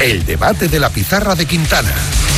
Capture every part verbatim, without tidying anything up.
El debate de la pizarra de Quintana.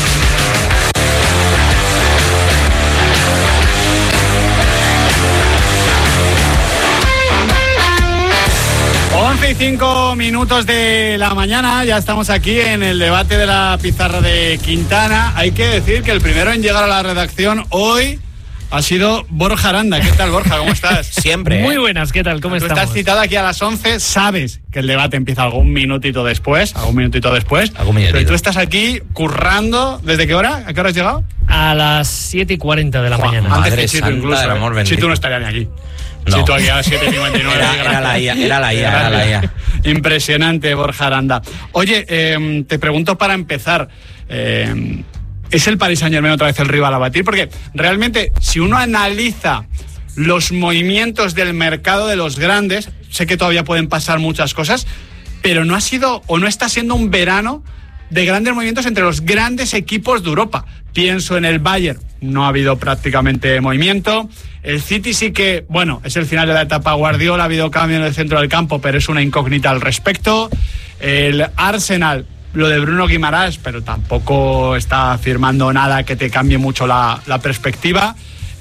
once y cinco minutos de la mañana, ya estamos aquí en el debate de la pizarra de Quintana. Hay que decir que el primero en llegar a la redacción hoy ha sido Borja Aranda. ¿Qué tal, Borja? ¿Cómo estás? Siempre. Muy buenas, ¿qué tal? ¿Cómo Tú estamos? estás citado aquí a las once, sabes que el debate empieza algún minutito después, algún minutito después, Algún minutito. pero tú estás aquí currando. ¿Desde qué hora? ¿A qué hora has llegado? A las siete y cuarenta de la Buah, mañana. Antes Madre que Chito santa incluso. del amor ¿eh? bendito. Chito no estaría ni aquí. No. Chito aquí a las siete y cincuenta y nueve. Era, era la I A, era la I A, era la I A. Impresionante, Borja Aranda. Oye, eh, te pregunto para empezar, eh, ¿es el Paris Saint-Germain otra vez el rival a batir? Porque realmente, si uno analiza los movimientos del mercado de los grandes, sé que todavía pueden pasar muchas cosas, pero no ha sido o no está siendo un verano de grandes movimientos entre los grandes equipos de Europa. Pienso en el Bayern, no ha habido prácticamente movimiento. El City sí que, bueno, es el final de la etapa Guardiola, ha habido cambio en el centro del campo, pero es una incógnita al respecto. El Arsenal, lo de Bruno Guimaraes, pero tampoco está firmando nada que te cambie mucho la, la perspectiva.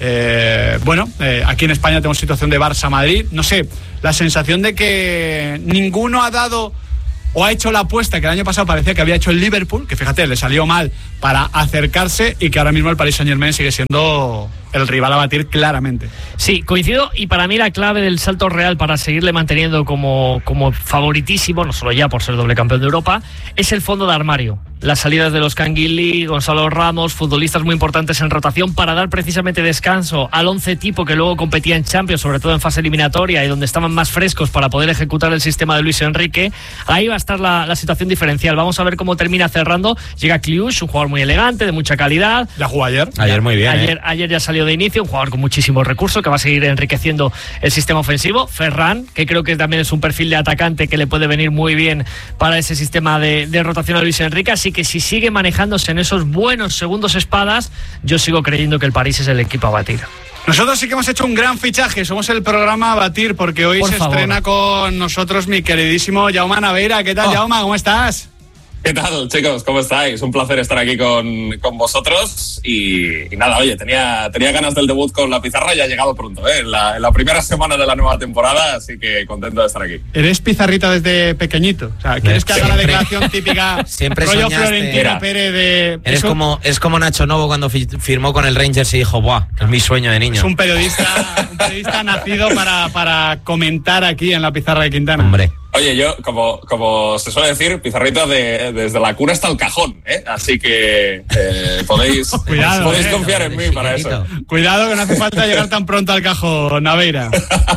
Eh, bueno, eh, aquí en España tenemos situación de Barça-Madrid. No sé, la sensación de que ninguno ha dado o ha hecho la apuesta que el año pasado parecía que había hecho el Liverpool, que fíjate, le salió mal para acercarse, y que ahora mismo el Paris Saint-Germain sigue siendo el rival a batir claramente. Sí, coincido, y para mí la clave del salto real para seguirle manteniendo como, como favoritísimo, no solo ya por ser doble campeón de Europa, es el fondo de armario. Las salidas de los Canguilí, Gonzalo Ramos, futbolistas muy importantes en rotación para dar precisamente descanso al once tipo que luego competía en Champions, sobre todo en fase eliminatoria, y donde estaban más frescos para poder ejecutar el sistema de Luis Enrique. Ahí va a estar la, la situación diferencial. Vamos a ver cómo termina cerrando. Llega Kliush, un jugador muy elegante, de mucha calidad. Ya jugó ayer. Ayer muy bien. Ayer, ¿eh? ayer ya salió de inicio, un jugador con muchísimos recursos que va a seguir enriqueciendo el sistema ofensivo. Ferran, que creo que también es un perfil de atacante que le puede venir muy bien para ese sistema de, de rotación a Luis Enrique. Así que si sigue manejándose en esos buenos segundos espadas, yo sigo creyendo que el París es el equipo a batir. Nosotros sí que hemos hecho un gran fichaje, somos el programa a batir, porque hoy Por se favor. estrena con nosotros mi queridísimo Jaume Naveira. ¿Qué tal, Oh. Jaume? ¿Cómo estás? ¿Qué tal, chicos? ¿Cómo estáis? Un placer estar aquí con, con vosotros. Y, y nada, oye, tenía, tenía ganas del debut con la pizarra y ha llegado pronto, ¿eh? En la, en la primera semana de la nueva temporada, así que contento de estar aquí. Eres pizarrita desde pequeñito. O sea, ¿quieres que haga la Siempre. declaración típica Siempre rollo soñaste. Florentino Mira, Pérez de... Eres eso como, es como Nacho Novo cuando fi- firmó con el Rangers y dijo, ¡buah! Es mi sueño de niño. es un periodista, un periodista nacido para, para comentar aquí en la pizarra de Quintana. Hombre. Oye, yo, como, como se suele decir, pizarrita de, desde la cuna hasta el cajón, ¿eh? Así que eh, podéis, Cuidado, podéis eh. confiar en mí para eso. Cuidado que no hace falta llegar tan pronto al cajón, Naveira.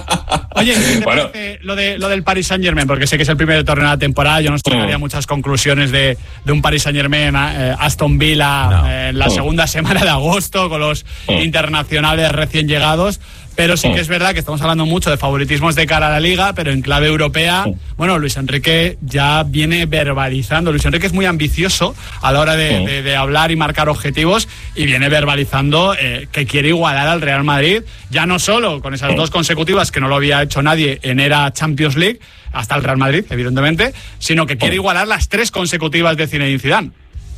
Oye, ¿qué te Bueno. parece lo, de, lo del Paris Saint-Germain? Porque sé que es el primer torneo de la temporada, yo no sacaría Mm. muchas conclusiones de, de un Paris Saint-Germain, eh, Aston Villa, No. eh, en la Mm. segunda semana de agosto, con los Mm. internacionales recién llegados. Pero sí Mm. que es verdad que estamos hablando mucho de favoritismos de cara a la Liga, pero en clave europea, Mm. bueno, Luis Enrique ya viene verbalizando. Luis Enrique es muy ambicioso a la hora de, Mm. de- de hablar y marcar objetivos, y viene verbalizando eh, que quiere igualar al Real Madrid, ya no solo con esas Mm. dos consecutivas que no lo había hecho nadie en era Champions League, hasta el Real Madrid, evidentemente, sino que quiere Mm. igualar las tres consecutivas de Zinedine Zidane.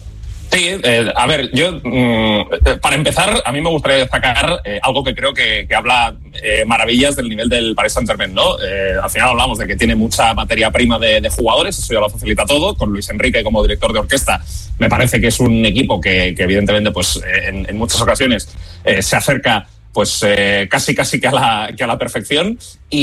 Sí, eh, a ver, yo, mm, para empezar, a mí me gustaría destacar eh, algo que creo que, que habla eh, maravillas del nivel del Paris Saint-Germain, ¿no? Eh, al final hablamos de que tiene mucha materia prima de, de jugadores, eso ya lo facilita todo. Con Luis Enrique como director de orquesta, me parece que es un equipo que, que evidentemente, pues, eh, en, en muchas ocasiones eh, se acerca pues eh, casi casi que a la, que a la perfección.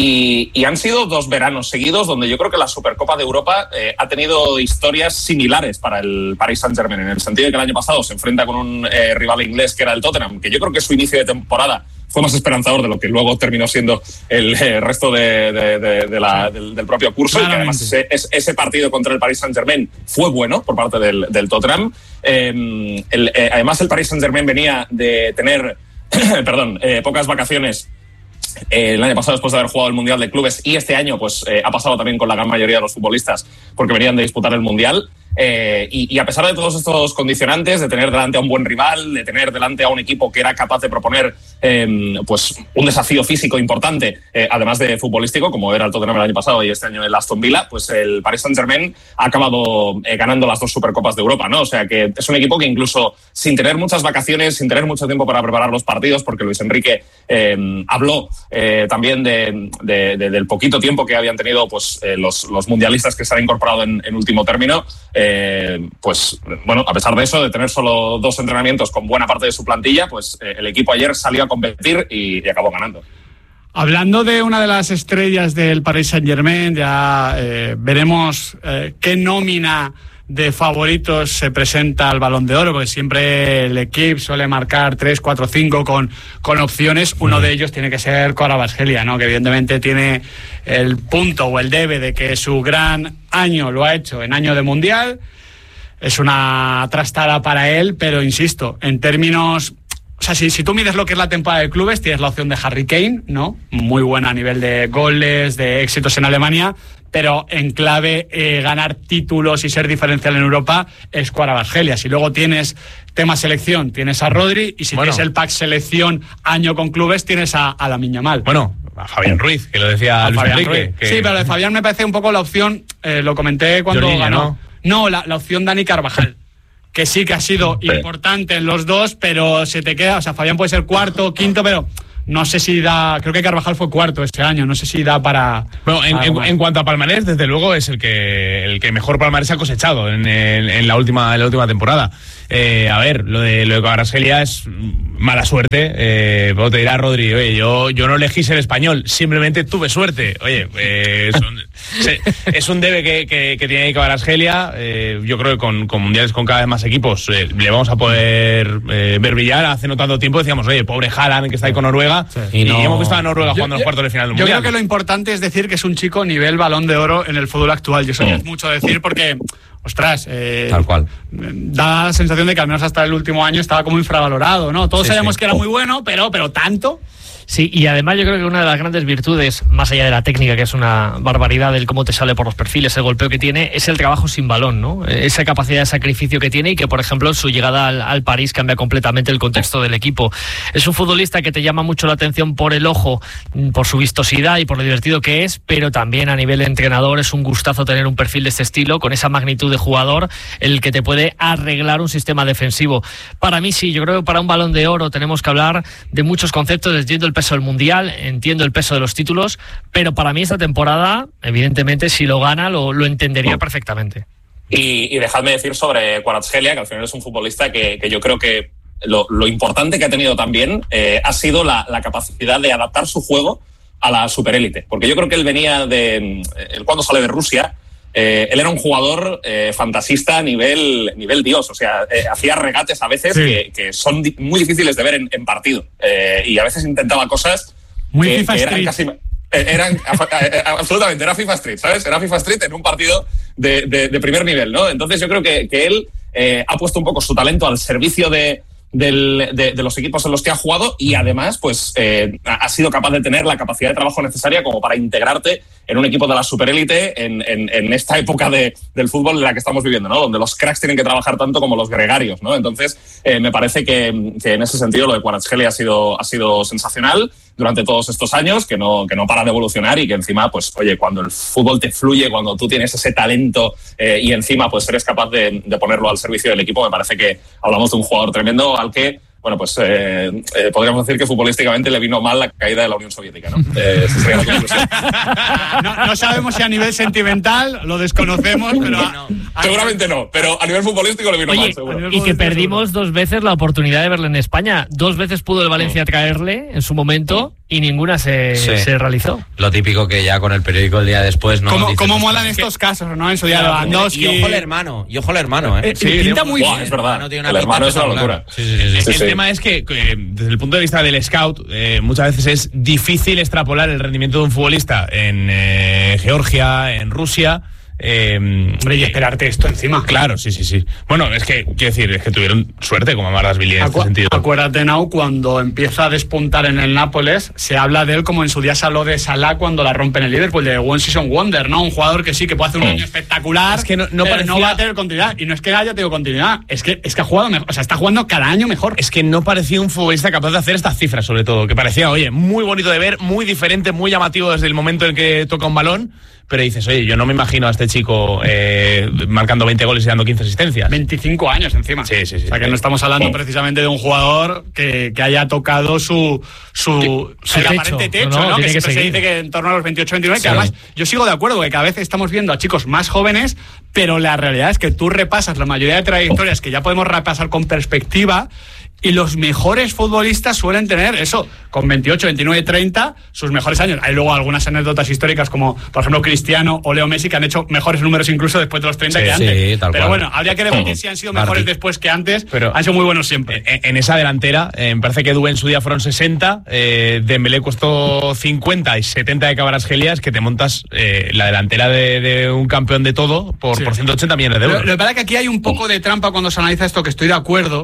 Y, y han sido dos veranos seguidos donde yo creo que la Supercopa de Europa eh, ha tenido historias similares para el Paris Saint-Germain, en el sentido de que el año pasado se enfrenta con un eh, rival inglés que era el Tottenham, que yo creo que su inicio de temporada fue más esperanzador de lo que luego terminó siendo el eh, resto de, de, de, de la, del, del propio curso. Y que además ese, ese partido contra el Paris Saint-Germain fue bueno por parte del, del Tottenham. Eh, el, eh, además el Paris Saint-Germain venía de tener perdón, eh, pocas vacaciones eh, el año pasado después de haber jugado el Mundial de Clubes, y este año pues eh, ha pasado también con la gran mayoría de los futbolistas porque venían de disputar el Mundial. Eh, y, y a pesar de todos estos condicionantes, de tener delante a un buen rival, de tener delante a un equipo que era capaz de proponer eh, pues un desafío físico importante, eh, además de futbolístico, como era el Tottenham el año pasado y este año el Aston Villa, pues el Paris Saint-Germain ha acabado eh, ganando las dos Supercopas de Europa, ¿no? O sea que es un equipo que incluso sin tener muchas vacaciones, sin tener mucho tiempo para preparar los partidos, porque Luis Enrique eh, habló eh, también de, de, de, del poquito tiempo que habían tenido pues eh, los, los mundialistas que se han incorporado en, en último término, eh, pues bueno, a pesar de eso, de tener solo dos entrenamientos con buena parte de su plantilla, pues eh, el equipo ayer salió a competir y, y acabó ganando. Hablando de una de las estrellas del Paris Saint-Germain, ya eh, veremos eh, qué nómina de favoritos se presenta al Balón de Oro, porque siempre el equipo suele marcar tres, cuatro, cinco con, con opciones. Uno de ellos tiene que ser Kvaratskhelia, ¿no? Que evidentemente tiene el punto o el debe de que su gran año lo ha hecho en año de Mundial. Es una trastada para él, pero insisto, en términos... O sea, si, si tú mides lo que es la temporada de clubes, tienes la opción de Harry Kane, ¿no? Muy buena a nivel de goles, de éxitos en Alemania, pero en clave eh, ganar títulos y ser diferencial en Europa es Kvaratskhelia. Si luego tienes tema selección, tienes a Rodri, y si bueno. tienes el pack selección año con clubes, tienes a, a Lamine Yamal. Bueno, a Fabián Ruiz, que lo decía a Luis Enrique. Que... Sí, pero de Fabián me parece un poco la opción, eh, lo comenté cuando Jorginho, ganó. No, no la, la opción Dani Carvajal. Que sí que ha sido sí. importante en los dos, pero se te queda, o sea, Fabián puede ser cuarto, quinto, pero no sé si da, creo que Carvajal fue cuarto este año, no sé si da para... Bueno, en, en, en cuanto a palmarés, desde luego es el que el que mejor palmarés ha cosechado en, en, en, la, última, en la última temporada. Eh, a ver, lo de, lo de Kvaratskhelia es mala suerte. Eh, te dirá Rodri, oye, yo, yo no elegí ser español, simplemente tuve suerte. Oye, eh, son, se, es un debe que, que, que tiene Kvaratskhelia. Eh, yo creo que con, con mundiales con cada vez más equipos eh, le vamos a poder eh, ver brillar. Hace no tanto tiempo decíamos, oye, pobre Haaland que está ahí con Noruega, sí. y, y no... hemos visto a Noruega jugando yo, los cuartos de final del yo mundial. Yo creo que lo importante es decir que es un chico nivel Balón de Oro en el fútbol actual. Y eso ya es mucho decir porque... Ostras, eh, tal cual. Da la sensación de que al menos hasta el último año estaba como infravalorado, ¿no? Todos sí, sabíamos sí. que era muy bueno, pero, pero tanto... Sí, y además yo creo que una de las grandes virtudes, más allá de la técnica, que es una barbaridad el cómo te sale por los perfiles, el golpeo que tiene, es el trabajo sin balón, ¿no? Esa capacidad de sacrificio que tiene y que, por ejemplo, su llegada al, al París cambia completamente el contexto del equipo. Es un futbolista que te llama mucho la atención por el ojo, por su vistosidad y por lo divertido que es, pero también a nivel de entrenador es un gustazo tener un perfil de este estilo, con esa magnitud de jugador, el que te puede arreglar un sistema defensivo. Para mí sí, yo creo que para un Balón de Oro tenemos que hablar de muchos conceptos, entiendo el peso del Mundial, entiendo el peso de los títulos, pero para mí esta temporada, evidentemente, si lo gana, lo, lo entendería perfectamente. Y, y dejadme decir sobre Kvaratskhelia, que al final es un futbolista que, que yo creo que lo, lo importante que ha tenido también eh, ha sido la, la capacidad de adaptar su juego a la superélite. Porque yo creo que él venía de... Él cuando sale de Rusia, eh, él era un jugador eh, fantasista a nivel, nivel Dios. O sea, eh, hacía regates a veces sí. que, que son di- muy difíciles de ver en, en partido. Eh, y a veces intentaba cosas muy que, FIFA que eran Street. casi... Eran, absolutamente, era FIFA Street, ¿sabes? Era FIFA Street en un partido de, de, de primer nivel, ¿no? Entonces yo creo que, que él eh, ha puesto un poco su talento al servicio de, del, de, de los equipos en los que ha jugado y además pues eh, ha sido capaz de tener la capacidad de trabajo necesaria como para integrarte en un equipo de la superélite en, en, en esta época de, del fútbol en la que estamos viviendo, ¿no? Donde los cracks tienen que trabajar tanto como los gregarios, ¿no? Entonces eh, me parece que, que en ese sentido lo de Kvaratskhelia ha sido, ha sido sensacional durante todos estos años, que no, que no para de evolucionar y que encima, pues, oye, cuando el fútbol te fluye, cuando tú tienes ese talento eh, y encima, pues, eres capaz de, de ponerlo al servicio del equipo, me parece que hablamos de un jugador tremendo al que, bueno, pues, eh, eh, podríamos decir que futbolísticamente le vino mal la caída de la Unión Soviética, ¿no? Eh, esa sería la conclusión. No, no sabemos si a nivel sentimental, lo desconocemos, pero... No, a, seguramente no, pero a nivel futbolístico le vino Oye, mal, seguro. Y que perdimos dos veces la oportunidad de verle en España. Dos veces pudo el Valencia traerle en su momento y ninguna se, sí. se realizó. Lo típico que ya con el periódico el día después no... ¿Cómo, cómo molan estos casos, no? En su día Lewandowski... Y ojo el hermano, y ojo el hermano, ¿eh? eh sí, pinta muy bien. Es verdad, el hermano es una locura. Sí, sí, sí, sí. El sí. tema es que, que, desde el punto de vista del scout, eh, muchas veces es difícil extrapolar el rendimiento de un futbolista en eh, Georgia, en Rusia... Eh, Hombre, y esperarte esto encima. Claro, sí, sí, sí. Bueno, es que, quiero decir, es que tuvieron suerte como Marasvili en Acu- este sentido. Acuérdate, Nau, cuando empieza a despuntar en el Nápoles, se habla de él como en su día se habló de Salah cuando la rompe en el Liverpool, de One Season Wonder, ¿no? Un jugador que sí, que puede hacer un año espectacular, Es que no- no pero parecía- no va a tener continuidad. Y no es que haya tenido continuidad, es que, es que ha jugado mejor, o sea, está jugando cada año mejor. Es que no parecía un futbolista capaz de hacer estas cifras, sobre todo. Que parecía, oye, muy bonito de ver, muy diferente, muy llamativo desde el momento en que toca un balón. Pero dices, oye, yo no me imagino a este chico eh, marcando veinte goles y dando quince asistencias. veinticinco años encima. Sí, sí, sí. O sea, que no estamos hablando precisamente de un jugador que, que haya tocado su, su, Su el techo. aparente techo, No, no, ¿no? Que tiene que siempre se seguir. dice que en torno a los veintiocho veintinueve, Sí. que además yo sigo de acuerdo que cada vez estamos viendo a chicos más jóvenes, pero la realidad es que tú repasas la mayoría de trayectorias que ya podemos repasar con perspectiva. Y los mejores futbolistas suelen tener eso, con veintiocho, veintinueve, treinta, sus mejores años. Hay luego algunas anécdotas históricas como, por ejemplo, Cristiano o Leo Messi, que han hecho mejores números incluso después de los treinta Sí, que sí, antes. tal Pero cual. bueno, habría que debatir si han sido mejores Bardi. después que antes, Pero- han sido muy buenos siempre. En, en esa delantera, eh, me parece que Dubé en su día fueron sesenta, eh, Dembélé costó cincuenta y setenta de Kvaratskhelia, es que te montas eh, la delantera de, de un campeón de todo por, Sí. por ciento ochenta millones de Lo, euros. lo que pasa es que aquí hay un poco de trampa cuando se analiza esto, que estoy de acuerdo.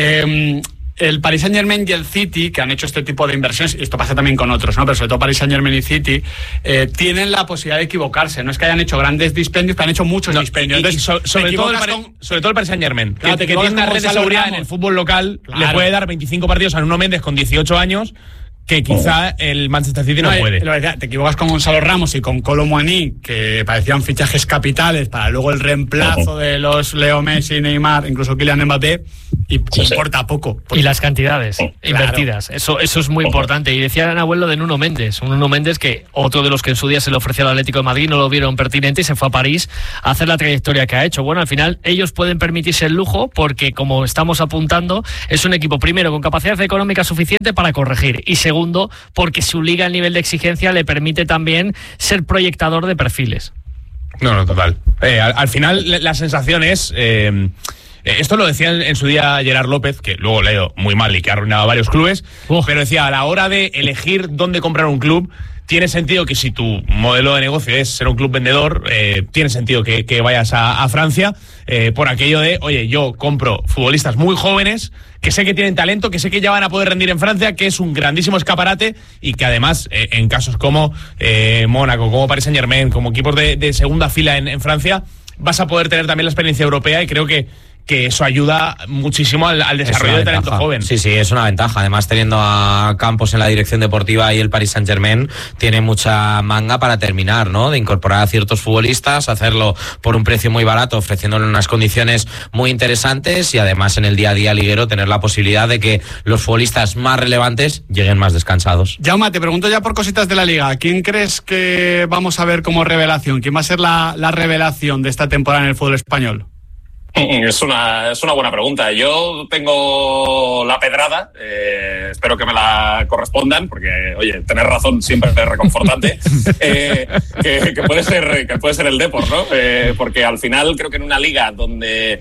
Eh, el Paris Saint-Germain y el City, que han hecho este tipo de inversiones, y esto pasa también con otros, ¿no? Pero sobre todo Paris Saint-Germain y City, eh, tienen la posibilidad de equivocarse. No es que hayan hecho grandes dispendios, pero han hecho muchos No, dispendios. y- y Entonces, so- te sobre, todo el, equivocas Pari- con- sobre todo el Paris Saint-Germain, Claro, que, te que equivocas tiene una con red de Gonzalo seguridad Ramos. en el fútbol local, Claro. le puede dar veinticinco partidos a Nuno Méndez con dieciocho años, que quizá el Manchester City no, No, eh, puede. lo decía, te equivocas con Gonzalo Ramos y con Kolo Muani, que parecían fichajes capitales para luego el reemplazo de los Leo Messi, Neymar, incluso Kylian Mbappé, y Sí, sí. importa poco. Y las cantidades invertidas, eso, eso es muy importante. Y decía el abuelo de Nuno Méndez, un Nuno Méndez que otro de los que en su día se le ofreció al Atlético de Madrid, no lo vieron pertinente y se fue a París a hacer la trayectoria que ha hecho. Bueno, al final ellos pueden permitirse el lujo porque, como estamos apuntando, es un equipo, primero, con capacidad económica suficiente para corregir, y segundo, porque su liga, el nivel de exigencia, le permite también ser proyectador de perfiles. No, no, total. Eh, al, al final, la, la sensación es. Eh, esto lo decía en, en su día Gerard López, que luego le ha ido muy mal y que ha arruinado a varios clubes. Uf. Pero decía, a la hora de elegir dónde comprar un club, tiene sentido que si tu modelo de negocio es ser un club vendedor, eh, tiene sentido que, que vayas a, a Francia, eh, por aquello de, oye, yo compro futbolistas muy jóvenes, que sé que tienen talento, que sé que ya van a poder rendir en Francia, que es un grandísimo escaparate y que además, eh, en casos como eh, Mónaco, como Paris Saint-Germain, como equipos de, de segunda fila en, en Francia, vas a poder tener también la experiencia europea, y creo que que eso ayuda muchísimo al, al desarrollo Es de una talento ventaja. joven. Sí, sí, es una ventaja. Además, teniendo a Campos en la dirección deportiva y el Paris Saint-Germain, tiene mucha manga para terminar, ¿no? De incorporar a ciertos futbolistas, hacerlo por un precio muy barato, ofreciéndole unas condiciones muy interesantes, y además en el día a día liguero tener la posibilidad de que los futbolistas más relevantes lleguen más descansados. Jaume, te pregunto ya por cositas de la Liga. ¿Quién crees que vamos a ver como revelación? ¿Quién va a ser la, la revelación de esta temporada en el fútbol español? Es una, es una buena pregunta. Yo tengo la pedrada, eh, espero que me la correspondan, porque, oye, tener razón siempre es reconfortante, eh, que, que, puede ser, que puede ser el Depor, ¿no? Eh, porque al final creo que en una liga donde,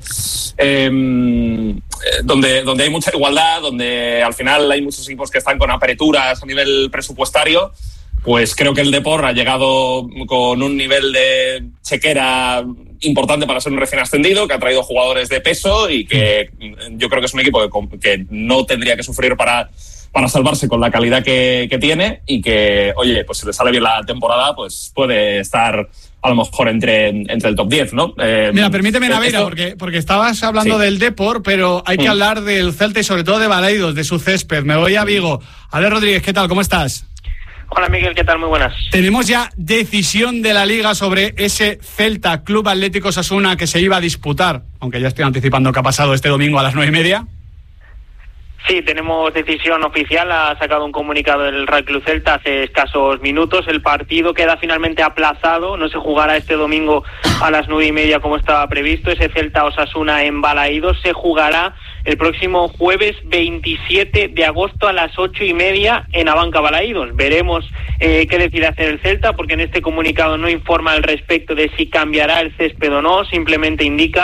eh, donde, donde hay mucha igualdad, donde al final hay muchos equipos que están con aperturas a nivel presupuestario, pues creo que el Depor ha llegado con un nivel de chequera importante para ser un recién ascendido, que ha traído jugadores de peso y que yo creo que es un equipo que, que no tendría que sufrir para, para salvarse con la calidad que, que tiene, y que, oye, pues si le sale bien la temporada, pues puede estar a lo mejor entre, entre el top diez, ¿no? Eh, Mira, permíteme, Naveira, esto... porque, porque estabas hablando sí. del Depor, pero hay que mm. hablar del Celta y sobre todo de Balaidos, de su césped. Me voy a Vigo. Ale Rodríguez, ¿qué tal? ¿Cómo estás? Hola Miguel, ¿qué tal? Muy buenas. Tenemos ya decisión de la Liga sobre ese Celta Club Atlético Osasuna que se iba a disputar, aunque ya estoy anticipando que ha pasado este domingo a las nueve y media. Sí, tenemos decisión oficial, ha sacado un comunicado el Real Club Celta hace escasos minutos. El partido queda finalmente aplazado, no se jugará este domingo a las nueve y media como estaba previsto. Ese Celta Osasuna en Balaídos se jugará el próximo jueves veintisiete de agosto a las ocho y media en Abanca Balaídos. Veremos eh, qué decide hacer el Celta, porque en este comunicado no informa al respecto de si cambiará el césped o no, simplemente indica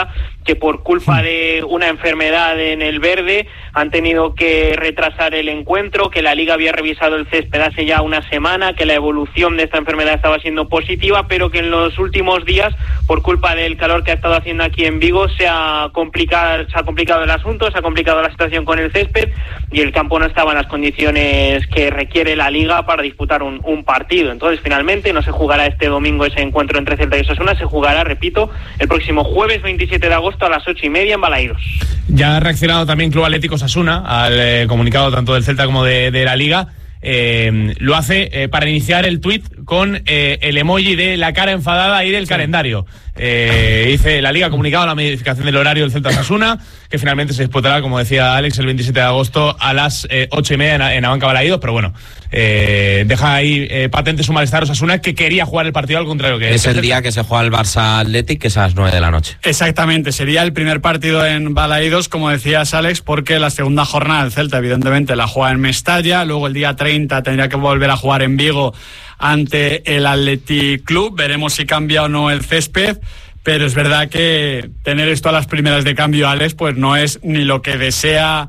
que por culpa de una enfermedad en el verde han tenido que retrasar el encuentro, que la Liga había revisado el césped hace ya una semana, que la evolución de esta enfermedad estaba siendo positiva, pero que en los últimos días, por culpa del calor que ha estado haciendo aquí en Vigo, se ha complicado, se ha complicado el asunto, se ha complicado la situación con el césped y el campo no estaba en las condiciones que requiere la Liga para disputar un, un partido. Entonces, finalmente, no se jugará este domingo ese encuentro entre Celta y Osasuna, se jugará, repito, el próximo jueves veintisiete de agosto a las ocho y media en Balaídos. Ya ha reaccionado también Club Atlético Osasuna al eh, comunicado tanto del Celta como de, de la Liga. Eh, lo hace eh, para iniciar el tuit con eh, el emoji de la cara enfadada y del sí. calendario. Eh, dice: la Liga ha comunicado la modificación del horario del Celta Osasuna, que finalmente se disputará, como decía Alex, el veintisiete de agosto a las eh, ocho y media en, en Abanca Balaídos, pero bueno, eh, deja ahí eh, patente su malestar Osasuna, que quería jugar el partido, al contrario que es el día que se juega el Barça Athletic, que es a las nueve de la noche. Exactamente, sería el primer partido en Balaídos, como decías, Alex, porque la segunda jornada del Celta evidentemente la juega en Mestalla, luego el día treinta tendría que volver a jugar en Vigo ante el Athletic Club. Veremos si cambia o no el césped, pero es verdad que tener esto a las primeras de cambio, Alex, pues no es ni lo que desea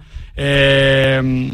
eh,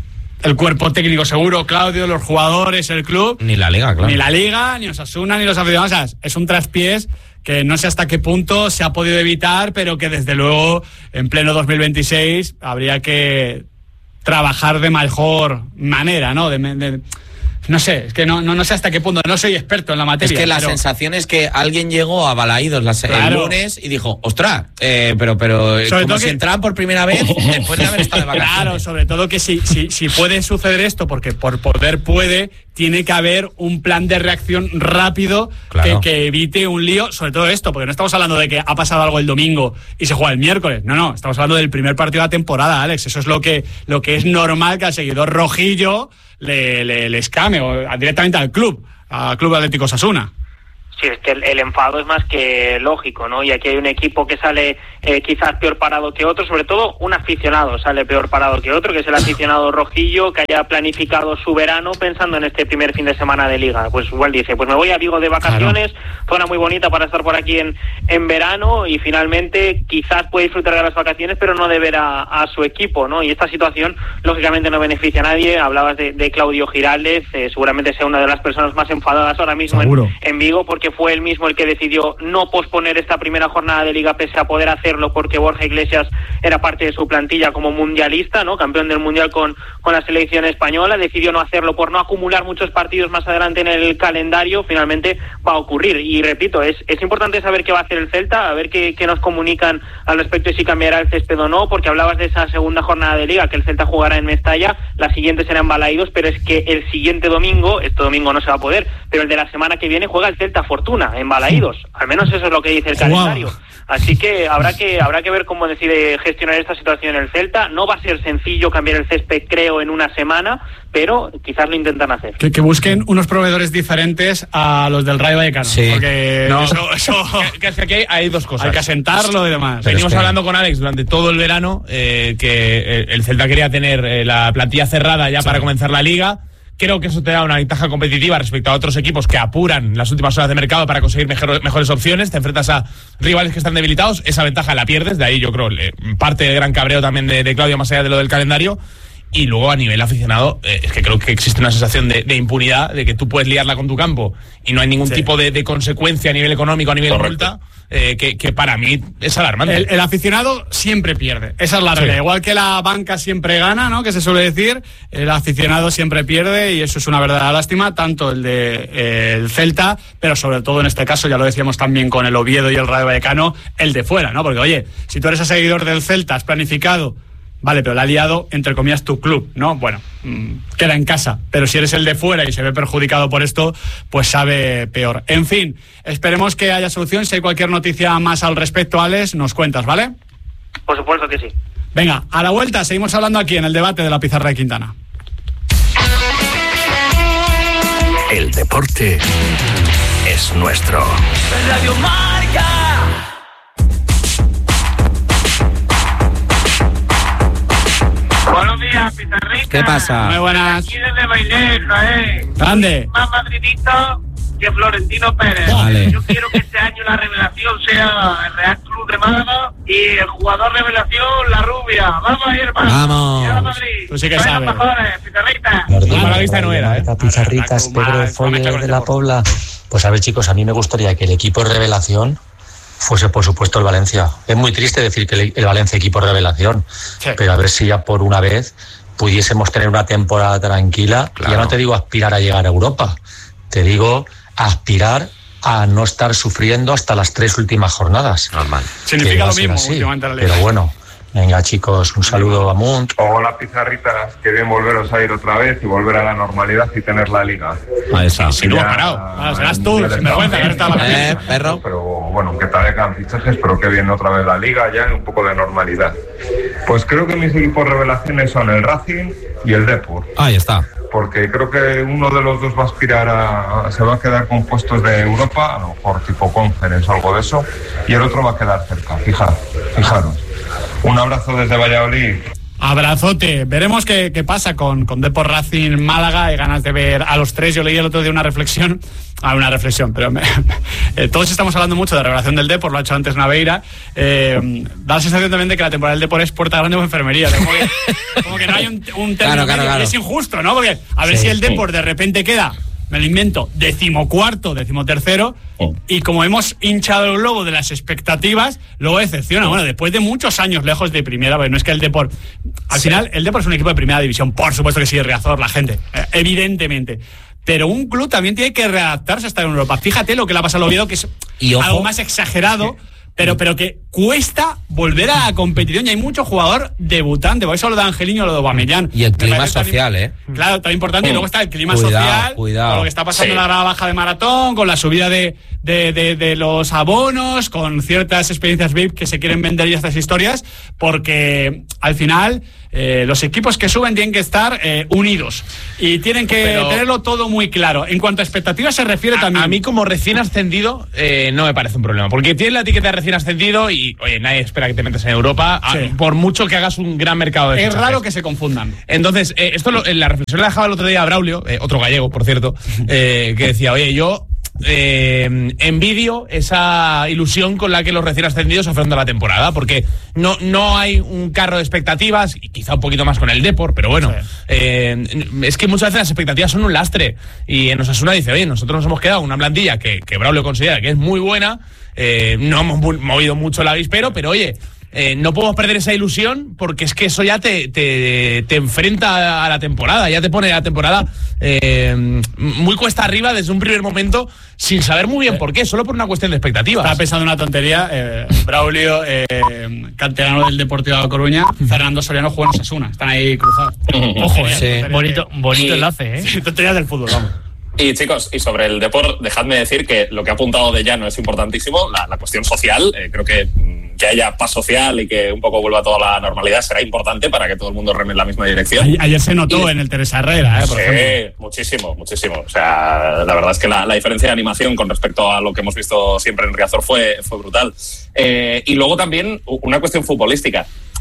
el cuerpo técnico, seguro, Claudio, los jugadores, el club. Ni la Liga, claro. Ni la Liga, ni Osasuna, ni los aficionados. O sea, es un traspiés que no sé hasta qué punto se ha podido evitar, pero que desde luego en pleno dos mil veintiséis habría que trabajar de mejor manera, ¿no? De, de, no sé, es que no, no, no sé hasta qué punto, no soy experto en la materia. Es que la pero... sensación es que alguien llegó a Balaídos la, claro. el lunes y dijo, ostras, eh, pero, pero sobre como todo si que... entraban por primera vez después de haber estado de vacaciones. Claro, sobre todo que si, si, si puede suceder esto, porque por poder puede, tiene que haber un plan de reacción rápido, claro. que, que evite un lío, sobre todo esto, porque no estamos hablando de que ha pasado algo el domingo y se juega el miércoles, no, no, estamos hablando del primer partido de la temporada, Alex, eso es lo que, lo que es normal que al seguidor rojillo le, le, le escame, o directamente al club, al Club Atlético Osasuna. Sí, es que el, el enfado es más que lógico, ¿no? Y aquí hay un equipo que sale eh, quizás peor parado que otro, sobre todo un aficionado sale peor parado que otro, que es el aficionado rojillo que haya planificado su verano pensando en este primer fin de semana de Liga. Pues igual dice, pues me voy a Vigo de vacaciones, claro. zona muy bonita para estar por aquí en, en verano, y finalmente quizás puede disfrutar de las vacaciones, pero no de ver a, a su equipo, ¿no? Y esta situación lógicamente no beneficia a nadie. Hablabas de, de Claudio Giraldez, eh, seguramente sea una de las personas más enfadadas ahora mismo en, en Vigo, porque fue él mismo el que decidió no posponer esta primera jornada de Liga pese a poder hacerlo, porque Borja Iglesias era parte de su plantilla como mundialista, ¿no? Campeón del mundial con, con la selección española. Decidió no hacerlo por no acumular muchos partidos más adelante en el calendario. Finalmente va a ocurrir, y repito, es, es importante saber qué va a hacer el Celta, a ver qué, qué nos comunican al respecto y si cambiará el césped o no, porque hablabas de esa segunda jornada de Liga que el Celta jugará en Mestalla, la siguiente será en Balaídos, pero es que el siguiente domingo, este domingo no se va a poder, pero el de la semana que viene juega el Celta Fortuna en Balaídos, al menos eso es lo que dice el calendario. Así que habrá que habrá que ver cómo decide gestionar esta situación el Celta. No va a ser sencillo cambiar el césped, creo, en una semana, pero quizás lo intentan hacer. Que, que busquen unos proveedores diferentes a los del Rayo Vallecano. Sí. Porque no, eso, eso que, que aquí hay, hay dos cosas. Hay que asentarlo y demás. Venimos que... hablando con Alex durante todo el verano eh, que el Celta quería tener eh, la plantilla cerrada ya sí. para comenzar la Liga. Creo que eso te da una ventaja competitiva respecto a otros equipos que apuran las últimas horas de mercado para conseguir mejor, mejores opciones. Te enfrentas a rivales que están debilitados, esa ventaja la pierdes. De ahí yo creo eh, parte del gran cabreo también de, de Claudio, más allá de lo del calendario. Y luego a nivel aficionado, eh, es que creo que existe una sensación de, de impunidad, de que tú puedes liarla con tu campo y no hay ningún sí. tipo de, de consecuencia a nivel económico, a nivel de multa, eh, que, que para mí es alarmante. El, el aficionado siempre pierde, esa es la realidad. Sí. Igual que la banca siempre gana, ¿no? Que se suele decir, el aficionado siempre pierde, y eso es una verdadera lástima, tanto el de eh, el Celta, pero sobre todo en este caso, ya lo decíamos también con el Oviedo y el Rayo Vallecano, el de fuera, ¿no? Porque oye, si tú eres el seguidor del Celta, has planificado, vale, pero la ha liado, entre comillas, tu club, ¿no? Bueno, mmm, queda en casa. Pero si eres el de fuera y se ve perjudicado por esto, pues sabe peor. En fin, esperemos que haya solución. Si hay cualquier noticia más al respecto, Alex, nos cuentas, ¿vale? Por supuesto que sí. Venga, a la vuelta seguimos hablando aquí en el debate de la pizarra de Quintana. El deporte es nuestro. Radio Marca. Buenos días, pizarrita. ¿Qué pasa? Muy buenas. Aquí desde Baileja, ¿eh? ¿Dónde? Más madridista que Florentino Pérez. Vale. Yo quiero que este año la revelación sea el Real Club de Málaga Y el jugador revelación, la rubia. Vamos a ir, hermano. Vamos. Y ahora Madrid. Tú sí que Sois los sabes. mejores, pizarrita. La Malavista no era, ¿eh? Pizarritas, Pedro de Folle de la Pobla. Pues a ver, chicos, a mí me gustaría que el equipo revelación fuese, por supuesto, el Valencia. Es muy triste decir que el, el Valencia equipo revelación, Sí. pero a ver si ya por una vez pudiésemos tener una temporada tranquila. Claro. Ya no te digo aspirar a llegar a Europa, te digo aspirar a no estar sufriendo hasta las tres últimas jornadas. Normal. Significa Que va lo a ser mismo así, últimamente en la liga. pero bueno, venga, chicos, un saludo a Munt. Hola, pizarritas, qué bien volveros a ir otra vez y volver a la normalidad y tener la liga. Ahí está. Si no Ya, has parado. Ah, serás tú, sin vergüenza, que no estaba la Eh, perro. Pero bueno, que tal hagan fichajes, pero que viene otra vez la liga ya en un poco de normalidad. Pues creo que mis equipos revelaciones son el Racing y el Depor, Ahí está. porque creo que uno de los dos va a aspirar a, se va a quedar con puestos de Europa, a lo mejor tipo Conference o algo de eso, y el otro va a quedar cerca, fijar, fijaros. Un abrazo desde Valladolid. Abrazote. Veremos qué, qué pasa con, con Depor, Racing, Málaga. Hay ganas de ver a los tres. Yo leí el otro día una reflexión. Ah, una reflexión, pero me, eh, todos estamos hablando mucho de la revelación del Depor, lo ha hecho antes Naveira. Eh, da la sensación también de que la temporada del Depor es puerta grande o enfermería. Como que, como que no hay un, un término Claro, claro, medio, claro. es injusto, ¿no? Porque a ver Sí. si el Depor de repente queda, me lo invento, decimocuarto, decimotercero, y como hemos hinchado el globo de las expectativas, luego decepciona. Bueno, después de muchos años lejos de primera, porque no es que el Depor... Al Sí. final, el Depor es un equipo de primera división, por supuesto que sí, Riazor, la gente, eh, evidentemente. Pero un club también tiene que readaptarse a estar en Europa. Fíjate lo que le ha pasado al Oviedo, que es Y ojo, algo más exagerado, pero, pero que cuesta volver a la competición, y hay mucho jugador debutante. Por eso lo de Angelino, lo de Aubameyang. Y el Me clima parece tan social, im- ¿eh? Claro, tan importante. Y luego está el clima Cuidado, social, cuidado. con lo que está pasando Sí. en la grada baja de maratón, con la subida de, de, de, de los abonos, con ciertas experiencias V I P que se quieren vender y estas historias, porque al final eh, los equipos que suben tienen que estar eh, unidos y tienen que Pero- tenerlo todo muy claro. En cuanto a expectativas se refiere A, también... a mí como recién ascendido eh, no me parece un problema, porque tienes la etiqueta de recién ascendido y, oye, nadie espera que te metas en Europa, a- Sí. por mucho que hagas un gran mercado de es fichajes. raro que se confundan. Entonces, eh, esto lo, en la reflexión la dejaba el otro día a Braulio, eh, otro gallego, por cierto, eh, que decía, oye, yo eh, envidio esa ilusión con la que los recién ascendidos afrontan la temporada, porque no, no hay un carro de expectativas, y quizá un poquito más con el Depor, pero bueno, Sí. eh, es que muchas veces las expectativas son un lastre, y en Osasuna dice, oye, nosotros nos hemos quedado con una plantilla que, que Braulio considera que es muy buena, eh, no hemos mu- movido mucho el avispero, pero oye, eh, no podemos perder esa ilusión, porque es que eso ya te, te, te enfrenta a la temporada, ya te pone la temporada eh, muy cuesta arriba desde un primer momento, sin saber muy bien por qué, solo por una cuestión de expectativas. Estaba pensando una tontería. Eh, Braulio, eh, canterano del Deportivo de La Coruña, Fernando Soriano juega en Osasuna. Están ahí cruzados. Ojo, eh. Sí. Tonterías Bonito, que- bonito Y- enlace, ¿eh? Sí, tonterías del fútbol, vamos. Y chicos, y sobre el Depor, dejadme decir que lo que ha apuntado de Llano es importantísimo, la, la cuestión social. Eh, creo que mm, que haya paz social y que un poco vuelva toda la normalidad será importante para que todo el mundo reme en la misma dirección. Ayer, ayer se notó Y- en el Teresa Herrera, eh, por Sí, ejemplo. muchísimo, muchísimo. O sea, la verdad es que la, la diferencia de animación con respecto a lo que hemos visto siempre en Riazor fue, fue brutal. Eh, y luego también u- una cuestión futbolística.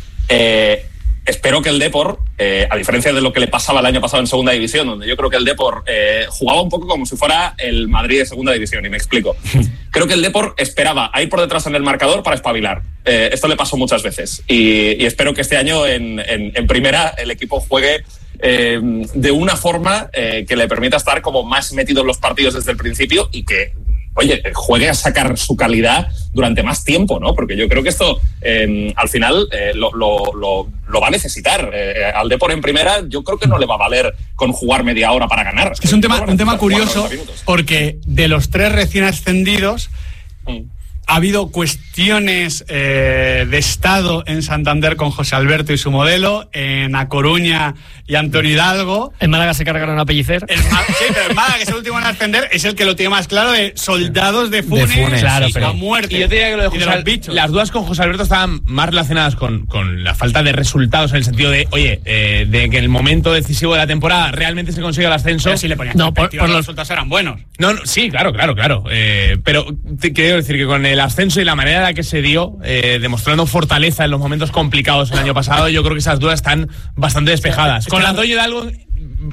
Eh, espero que el Depor, eh, a diferencia de lo que le pasaba el año pasado en Segunda División, donde yo creo que el Depor eh, jugaba un poco como si fuera el Madrid de Segunda División, y me explico. Creo que el Depor esperaba a ir por detrás en el marcador para espabilar. Eh, esto le pasó muchas veces. Y, y espero que este año en, en, en Primera el equipo juegue eh, de una forma eh, que le permita estar como más metido en los partidos desde el principio y que, oye, juegue a sacar su calidad durante más tiempo, ¿no? Porque yo creo que esto, eh, al final, eh, lo, lo, lo, lo va a necesitar. Eh, al Depor en Primera, yo creo que no le va a valer con jugar media hora para ganar. Es que es un tema, un tema curioso, noventa minutos. porque de los tres recién ascendidos Mm. ha habido cuestiones eh, de estado en Santander con José Alberto y su modelo, en A Coruña y Antonio Hidalgo. En Málaga se cargaron a Pellicer. El Ma- sí, pero el Málaga, que es el último en ascender, es el que lo tiene más claro de soldados de Funes, Funes, claro, sí, pero a sí. muerte. Y yo te diría que lo de y de José los bichos. las dudas con José Alberto estaban más relacionadas con, con la falta de resultados, en el sentido de, oye, eh, de que en el momento decisivo de la temporada realmente se consiga el ascenso. Pero si le ponías No, por- perspectiva, por los los- resultados eran buenos. No, no, sí, claro, claro, claro. Eh, pero te quiero decir que con el ascenso y la manera en la que se dio, eh, demostrando fortaleza en los momentos complicados el año pasado, yo creo que esas dudas están bastante despejadas. Es que Con la- Antonio Hidalgo,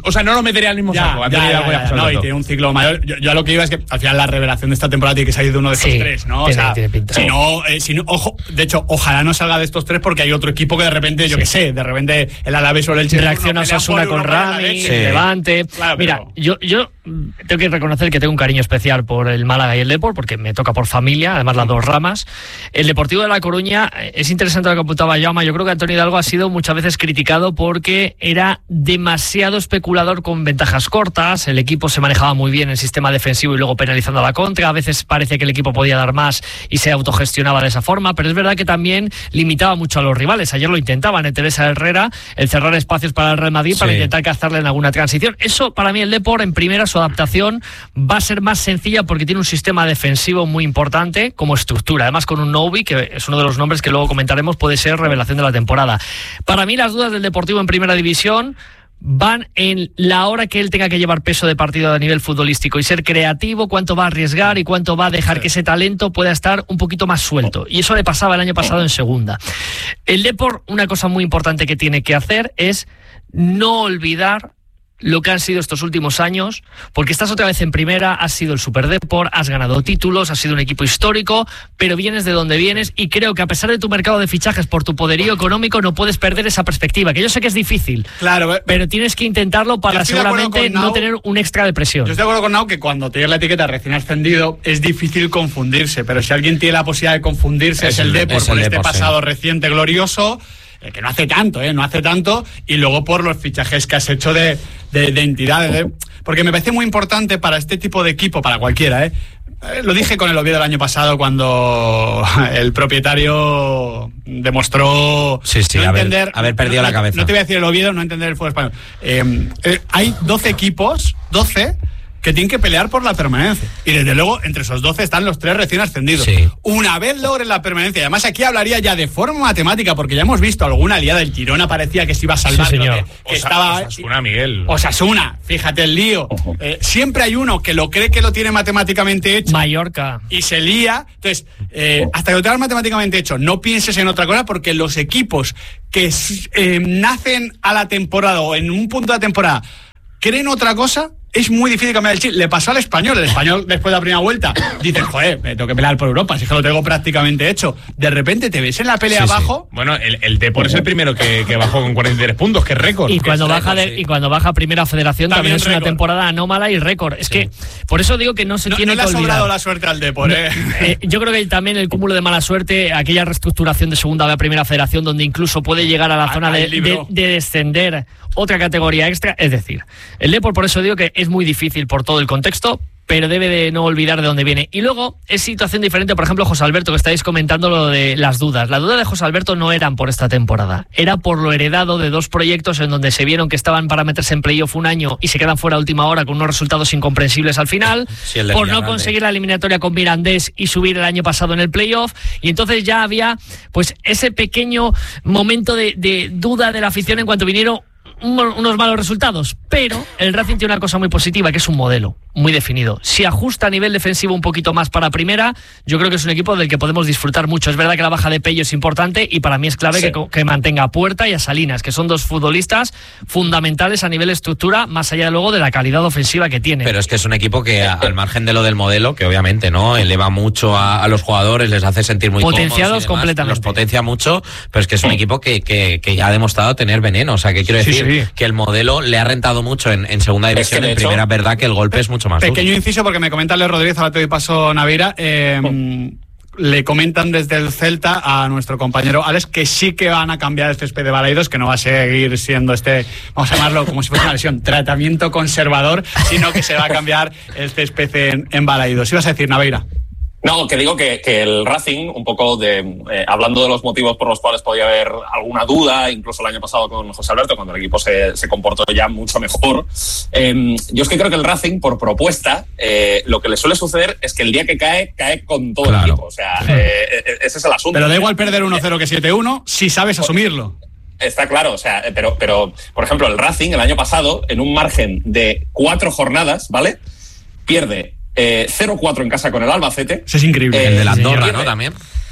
o sea, no lo metería al mismo ya, saco. Ya, ya, ya, ya, no, y tiene un ciclo mayor. Yo, yo a lo que iba es que al final la revelación de esta temporada tiene que salir de uno de estos sí, tres, ¿no? Tiene, o sea, tiene pinta. si no, eh, si no, ojo, de hecho, ojalá no salga de estos tres porque hay otro equipo que de repente, yo sí. qué sé, de repente el Alavés o el Chelsea reacciona Osasuna con Rami, sí. Levante. Claro, Mira, pero... yo, yo tengo que reconocer que tengo un cariño especial por el Málaga y el Depor, porque me toca por familia, además las dos ramas. El Deportivo de La Coruña, es interesante lo que apuntaba Jaume. Yo creo que Antonio Hidalgo ha sido muchas veces criticado porque era demasiado especulador con ventajas cortas, el equipo se manejaba muy bien en el sistema defensivo y luego penalizando a la contra, a veces parece que el equipo podía dar más y se autogestionaba de esa forma, pero es verdad que también limitaba mucho a los rivales. Ayer lo intentaban en Teresa Herrera, el cerrar espacios para el Real Madrid, sí. para intentar cazarle en alguna transición. Eso para mí el Depor en primera, su adaptación va a ser más sencilla porque tiene un sistema defensivo muy importante como estructura, además con un Novi, que es uno de los nombres que luego comentaremos, puede ser revelación de la temporada. Para mí las dudas del Deportivo en primera división van en la hora que él tenga que llevar peso de partido a nivel futbolístico y ser creativo, cuánto va a arriesgar y cuánto va a dejar que ese talento pueda estar un poquito más suelto. Y eso le pasaba el año pasado en segunda. El Depor, una cosa muy importante que tiene que hacer es no olvidar lo que han sido estos últimos años, porque estás otra vez en primera, has sido el Super Depor, has ganado títulos, has sido un equipo histórico, pero vienes de donde vienes y creo que a pesar de tu mercado de fichajes, por tu poderío económico, no puedes perder esa perspectiva, que yo sé que es difícil, claro, pero tienes que intentarlo para seguramente no Nau, tener un extra de presión. Yo estoy de acuerdo con Nau que cuando tienes la etiqueta recién ascendido es difícil confundirse, pero si alguien tiene la posibilidad de confundirse es, es el Depor por este Depor, pasado sí. reciente glorioso, que no hace tanto, ¿eh? No hace tanto, y luego por los fichajes que has hecho de, de, de entidades, ¿eh? Porque me parece muy importante para este tipo de equipo, para cualquiera, ¿eh? Eh, lo dije con el Oviedo el año pasado cuando el propietario demostró sí, sí, no haber, entender... haber perdido no, la cabeza. No te voy a decir el Oviedo, no entender el fútbol español. Eh, eh, hay doce equipos, doce... que tienen que pelear por la permanencia. Y desde luego, entre esos doce están los tres recién ascendidos. Sí. Una vez logren la permanencia, y además aquí hablaría ya de forma matemática, porque ya hemos visto alguna liada del Girona, parecía que se iba a salvar. Sí, señor. Que, que Osa, estaba, Osasuna, Miguel. Osasuna, fíjate el lío. Eh, siempre hay uno que lo cree que lo tiene matemáticamente hecho. Mallorca. Y se lía. Entonces, eh, hasta que lo tengas matemáticamente hecho, no pienses en otra cosa, porque los equipos que eh, nacen a la temporada o en un punto de la temporada creen otra cosa, es muy difícil cambiar el chip. Le pasó al Español. El Español, después de la primera vuelta, dices, joder, me tengo que pelear por Europa, si es que lo tengo prácticamente hecho. De repente te ves en la pelea sí, abajo. Sí. Bueno, el, el Depor es el primero que, que bajó con cuarenta y tres puntos, que es récord. Y cuando baja récord, de, sí. y cuando baja Primera Federación también, también es récord. Una temporada anómala y récord. Es sí. que, por eso digo que no se no, tiene no que le ha olvidar. sobrado la suerte al Depor, ¿eh? eh yo creo que también el cúmulo de mala suerte, aquella reestructuración de Segunda B a Primera Federación, donde incluso puede llegar a la a, zona de, de, de descender otra categoría extra. Es decir, el Depor, por eso digo que es muy difícil por todo el contexto, pero debe de no olvidar de dónde viene. Y luego es situación diferente, por ejemplo, José Alberto, que estáis comentando lo de las dudas. Las dudas de José Alberto no eran por esta temporada, era por lo heredado de dos proyectos en donde se vieron que estaban para meterse en playoff un año y se quedan fuera a última hora con unos resultados incomprensibles al final, sí, por no conseguir la eliminatoria con Mirandés y subir el año pasado en el playoff. Y entonces ya había pues ese pequeño momento de, de duda de la afición en cuanto vinieron unos malos resultados, pero el Racing tiene una cosa muy positiva, que es un modelo muy definido. Si ajusta a nivel defensivo un poquito más para primera, yo creo que es un equipo del que podemos disfrutar mucho. Es verdad que la baja de Pello es importante y para mí es clave sí. que, que mantenga a Puerta y a Salinas, que son dos futbolistas fundamentales a nivel estructura, más allá luego de la calidad ofensiva que tiene. Pero es que es un equipo que, al margen de lo del modelo, que obviamente no eleva mucho a, a los jugadores, les hace sentir muy potenciados cómodos y demás, completamente. Los potencia mucho, pero es que es un equipo que, que, que ya ha demostrado tener veneno. O sea, que quiero decir sí, sí. que el modelo le ha rentado mucho en, en segunda división. Es que en hecho, primera, es verdad que el golpe es mucho más duro. Pequeño inciso, porque me comenta Leo Rodríguez, ahora te doy paso, Naveira. Eh, oh. Le comentan desde el Celta a nuestro compañero Alex que sí que van a cambiar el césped de Balaidos, que no va a seguir siendo este, vamos a llamarlo como si fuera una lesión, tratamiento conservador, sino que se va a cambiar el césped en, en Balaidos. ¿Ibas a decir, Naveira? No, que digo que, que el Racing, un poco de eh, hablando de los motivos por los cuales podía haber alguna duda, incluso el año pasado con José Alberto, cuando el equipo se, se comportó ya mucho mejor, eh, yo es que creo que el Racing, por propuesta, eh, lo que le suele suceder es que el día que cae, cae con todo claro. el equipo. O sea, eh, ese es el asunto. Pero da igual perder uno cero que siete uno si sabes asumirlo. Está claro, o sea, pero, pero, por ejemplo, el Racing el año pasado, en un margen de cuatro jornadas, ¿vale? Pierde Eh, cero cuatro en casa con el Albacete. Eso es increíble. Eh, el de la Andorra, ¿no? También.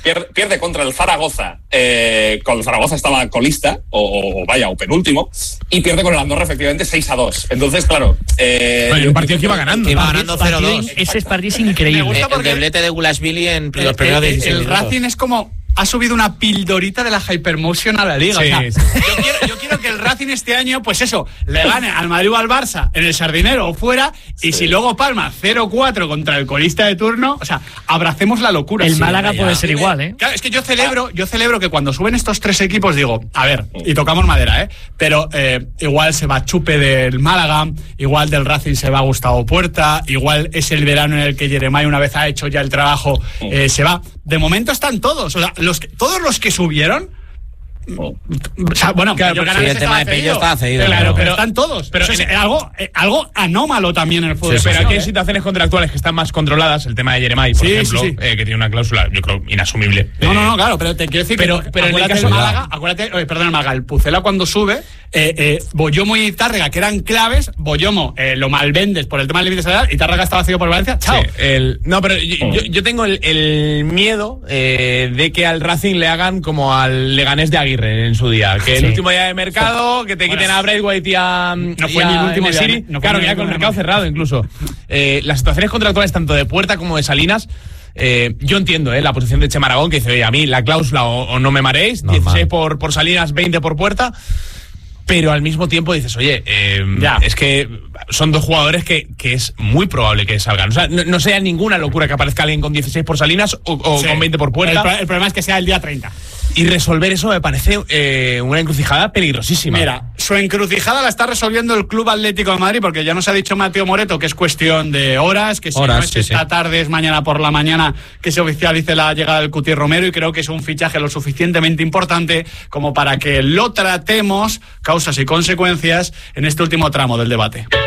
pierde, pierde contra el Zaragoza, eh, cuando el Zaragoza estaba colista, o, o vaya, o penúltimo, y pierde con el Andorra efectivamente seis a dos. Entonces, claro... Eh, bueno, un partido que iba ganando. Iba ganando cero dos. Ese partido es increíble. El doblete de Gulashvili en los el, primeros el, dieciséis el Racing es como... ha subido una pildorita de la Hypermotion a la liga. Sí, o sea, sí. Yo, quiero, yo quiero que el Racing este año, pues eso, le gane al Madrid o al Barça en el Sardinero o fuera, y sí. si luego palma cero cuatro contra el colista de turno, o sea, abracemos la locura. El sí, Málaga ya. puede ser igual, ¿eh? Claro, es que yo celebro, yo celebro que cuando suben estos tres equipos digo, a ver, y tocamos madera, ¿eh? Pero eh, igual se va Chupe del Málaga, igual del Racing se va Gustavo Puerta, igual es el verano en el que Jeremai, una vez ha hecho ya el trabajo, eh, se va. De momento están todos, o sea, los que, todos los que subieron. O sea, bueno, claro, yo pero sí, el tema de Pello estaba cedido. Claro, pero, pero están todos. Pero Pero es en- algo, eh, algo anómalo también en el fútbol. Sí, pero aquí hay ¿eh? situaciones contractuales que están más controladas. El tema de Jeremai, por Sí, ejemplo, sí, sí. eh, que tiene una cláusula, yo creo, inasumible. No, Eh, no, no, claro, pero te quiero decir pero- que pero en el acuérdate caso- del Málaga, acuérdate, oye, perdón, el Málaga, el Pucela cuando sube, eh, eh, Boyomo y Tárrega, que eran claves, Boyomo eh, lo malvendes por el tema del límite salarial y Tárrega estaba vacío por Valencia, chao. Sí, el- no, pero yo, yo- yo tengo el, el miedo eh, de que al Racing le hagan como al Leganés de Aguirre en su día. Que el Sí. último día de mercado, que te Bueno, quiten a Braithwaite y a. no y fue a ni el último día, Enesiri. no fue Claro, ni el ya con el último mercado día. cerrado incluso. Eh, las situaciones contractuales, tanto de Puerta como de Salinas. Eh, yo entiendo eh, la posición de Chema Aragón, que dice, oye, a mí la cláusula o, o no me mareéis, Normal. dieciséis por, por Salinas, veinte por Puerta. Pero al mismo tiempo dices, oye, eh, Ya. es que son dos jugadores que, que es muy probable que salgan. O sea, no, no sea ninguna locura que aparezca alguien con dieciséis por Salinas o, o Sí. con veinte por El, Puerta. pro- el problema es que sea el día treinta. Y resolver eso me parece eh, una encrucijada peligrosísima. Mira, su encrucijada la está resolviendo el Club Atlético de Madrid, porque ya nos ha dicho Mateo Moreto que es cuestión de horas, que si Horas, no es sí, esta sí. tarde, es mañana por la mañana que se oficialice la llegada del Cuti Romero, y creo que es un fichaje lo suficientemente importante como para que lo tratemos, causas y consecuencias, en este último tramo del debate.